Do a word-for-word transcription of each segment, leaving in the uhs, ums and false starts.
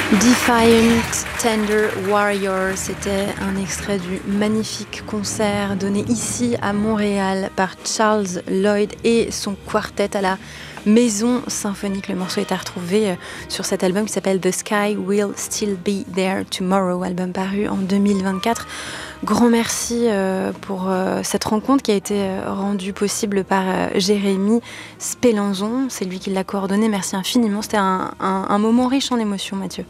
Defiant Tender Warrior, c'était un extrait du magnifique concert donné ici à Montréal par Charles Lloyd et son quartet à la Maison Symphonique. Le morceau est à retrouver sur cet album qui s'appelle The Sky Will Still Be There Tomorrow, album paru en deux mille vingt-quatre. Grand merci pour cette rencontre qui a été rendue possible par Jérémy Spélanzon. C'est lui qui l'a coordonné. Merci infiniment. C'était un, un, un moment riche en émotions, Mathieu.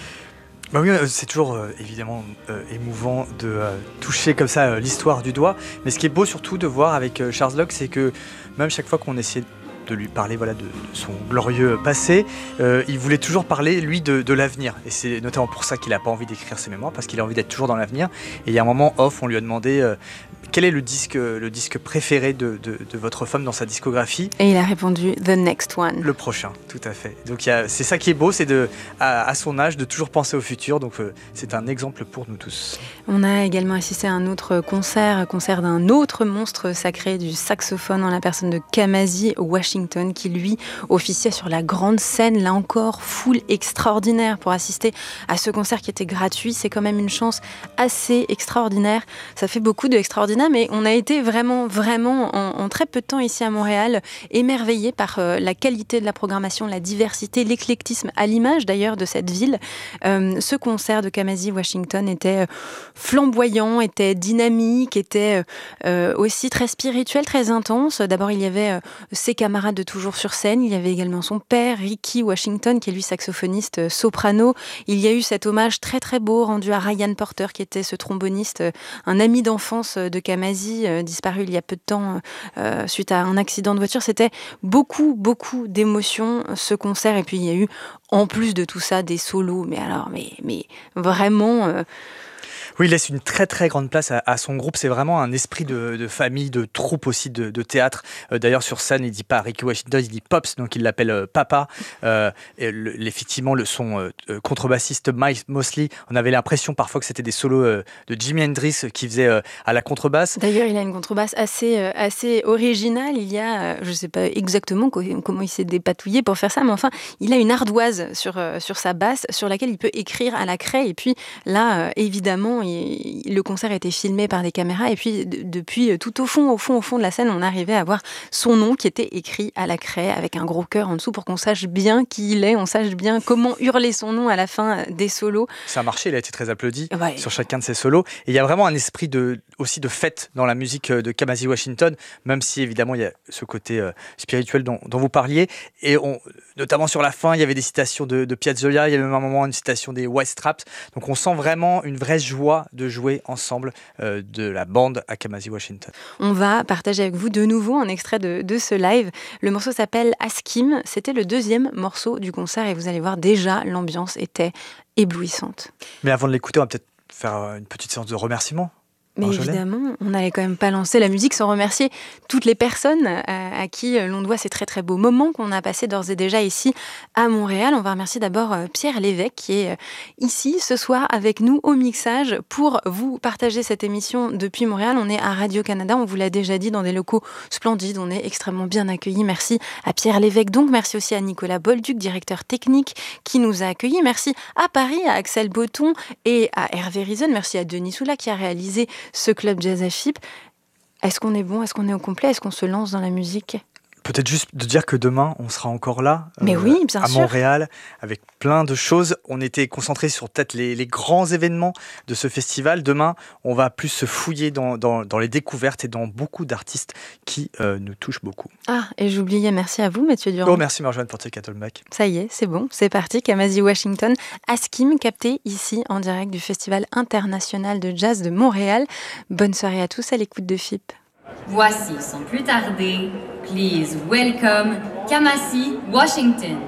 Bah oui, c'est toujours euh, évidemment euh, émouvant de euh, toucher comme ça euh, l'histoire du doigt. Mais ce qui est beau surtout de voir avec euh, Charles Lloyd, c'est que même chaque fois qu'on essaie de lui parler voilà, de, de son glorieux passé, euh, il voulait toujours parler, lui, de, de l'avenir. Et c'est notamment pour ça qu'il n'a pas envie d'écrire ses mémoires, parce qu'il a envie d'être toujours dans l'avenir. Et il y a un moment off, on lui a demandé euh, quel est le disque, le disque préféré de, de, de votre femme dans sa discographie. Et il a répondu « The Next One ». Le prochain, tout à fait. Donc il y a, c'est ça qui est beau, c'est de, à, à son âge de toujours penser au futur. Donc euh, c'est un exemple pour nous tous. On a également assisté à un autre concert, un concert d'un autre monstre sacré du saxophone en la personne de Kamasi Washington, qui lui officiait sur la grande scène. Là encore, foule extraordinaire pour assister à ce concert qui était gratuit. C'est quand même une chance assez extraordinaire. Ça fait beaucoup de extraordinaire, mais on a été vraiment, vraiment en, en très peu de temps ici à Montréal, émerveillés par euh, la qualité de la programmation, la diversité, l'éclectisme, à l'image d'ailleurs de cette ville. Euh, ce concert de Kamasi Washington était flamboyant, était dynamique, était euh, aussi très spirituel, très intense. D'abord, il y avait euh, ses camarades de toujours sur scène. Il y avait également son père, Ricky Washington, qui est lui saxophoniste euh, soprano. Il y a eu cet hommage très très beau rendu à Ryan Porter, qui était ce tromboniste, euh, un ami d'enfance de Kamasi, euh, disparu il y a peu de temps euh, suite à un accident de voiture. C'était beaucoup beaucoup d'émotions, ce concert. Et puis il y a eu, en plus de tout ça, des solos. Mais alors, mais, mais vraiment... Euh, Oui, il laisse une très très grande place à, à son groupe. C'est vraiment un esprit de, de famille, de troupe aussi, de, de théâtre. Euh, d'ailleurs, sur scène, il dit pas Ricky Washington, il dit Pops, donc il l'appelle euh, Papa. Euh, et le, effectivement, le son euh, contrebassiste Mike Mosley, on avait l'impression parfois que c'était des solos euh, de Jimi Hendrix qui faisait euh, à la contrebasse. D'ailleurs, il a une contrebasse assez euh, assez originale. Il y a, euh, je sais pas exactement co- comment il s'est dépatouillé pour faire ça, mais enfin, il a une ardoise sur euh, sur sa basse sur laquelle il peut écrire à la craie. Et puis là, euh, évidemment, le concert était filmé par des caméras et puis de, depuis tout au fond, au fond, au fond de la scène, on arrivait à voir son nom qui était écrit à la craie avec un gros cœur en dessous pour qu'on sache bien qui il est, on sache bien comment hurler son nom à la fin des solos. Ça a marché, il a été très applaudi ouais. sur chacun de ses solos. Et il y a vraiment un esprit de, aussi de fête dans la musique de Kamasi Washington, même si évidemment il y a ce côté euh, spirituel dont, dont vous parliez. Et on, notamment sur la fin, il y avait des citations de, de Piazzolla, il y avait même un moment une citation des White Stripes. Donc on sent vraiment une vraie joie de jouer ensemble euh, de la bande à Kamasi Washington. On va partager avec vous de nouveau un extrait de, de ce live. Le morceau s'appelle Askim. C'était le deuxième morceau du concert et vous allez voir, déjà l'ambiance était éblouissante. Mais avant de l'écouter, on va peut-être faire une petite séance de remerciements. Mais évidemment, on n'allait quand même pas lancer la musique sans remercier toutes les personnes à, à qui l'on doit ces très très beaux moments qu'on a passés d'ores et déjà ici à Montréal. On va remercier d'abord Pierre Lévesque qui est ici ce soir avec nous au mixage pour vous partager cette émission depuis Montréal. On est à Radio-Canada, on vous l'a déjà dit, dans des locaux splendides, on est extrêmement bien accueillis. Merci à Pierre Lévesque, donc merci aussi à Nicolas Bolduc, directeur technique qui nous a accueillis. Merci à Paris, à Axel Botton et à Hervé Rison. Merci à Denis Soula qui a réalisé ce club Jazz à Chypre. Est-ce qu'on est bon? Est-ce qu'on est au complet? Est-ce qu'on se lance dans la musique? Peut-être juste de dire que demain, on sera encore là, Mais euh, oui, bien à sûr. Montréal, avec plein de choses. On était concentrés sur peut-être les, les grands événements de ce festival. Demain, on va plus se fouiller dans, dans, dans les découvertes et dans beaucoup d'artistes qui euh, nous touchent beaucoup. Ah, et j'oubliais, merci à vous, Mathieu Durand. Oh, merci Marjolaine Portier-Castleback. Ça y est, c'est bon, c'est parti. Kamasi Washington, Askim, capté ici en direct du Festival international de jazz de Montréal. Bonne soirée à tous à l'écoute de F I P. Voici sans plus tarder, please welcome Kamasi Washington.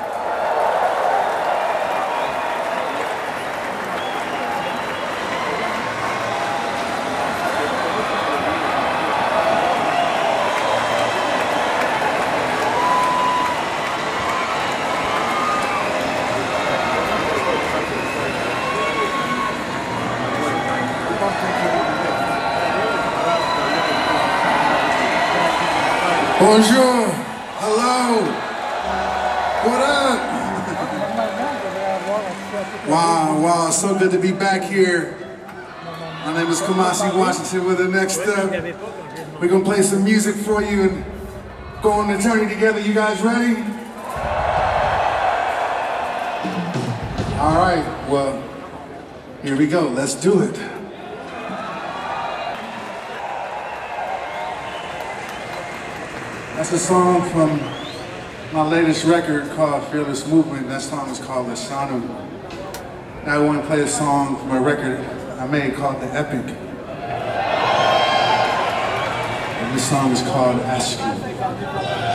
Bonjour, hello, what up? Wow, wow, so good to be back here. My name is Kamasi Washington with the next step. We're gonna play some music for you and go on the journey together. You guys ready? All right, well, here we go, let's do it. That's a song from my latest record called Fearless Movement. That song is called Lashanu. Now I want to play a song from a record I made called The Epic. And this song is called Ask You.